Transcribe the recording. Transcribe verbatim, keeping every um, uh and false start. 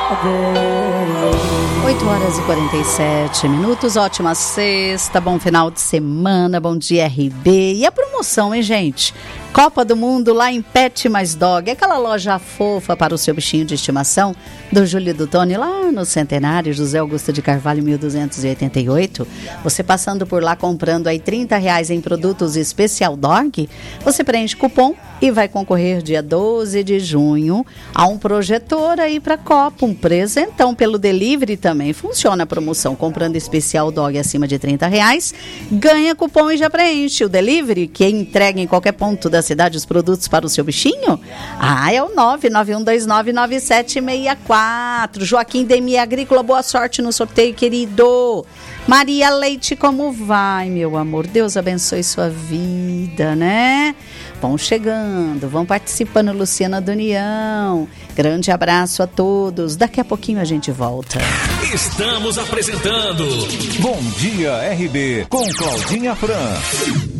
oito horas e quarenta e sete minutos, ótima sexta, bom final de semana, bom dia R B. E a promoção, hein, gente? Copa do Mundo lá em Pet Mais Dog, aquela loja fofa para o seu bichinho de estimação, do Júlio e do Tony, lá no Centenário, José Augusto de Carvalho, mil duzentos e oitenta e oito. Você passando por lá comprando aí trinta reais em produtos Especial Dog, você preenche cupom e vai concorrer dia doze de junho a um projetor aí para Copa, um presentão pelo delivery também. Funciona a promoção, comprando Especial Dog acima de trinta reais, ganha cupom e já preenche. O delivery, que entrega em qualquer ponto da cidade os produtos para o seu bichinho, ah, é o nove nove um dois nove nove sete seis quatro. Joaquim Demi Agrícola, boa sorte no sorteio, querido. Maria Leite, como vai, meu amor? Deus abençoe sua vida, né? Vão chegando, vão participando, Luciana do União. Grande abraço a todos. Daqui a pouquinho a gente volta. Estamos apresentando Bom Dia R B com Claudinha Fran.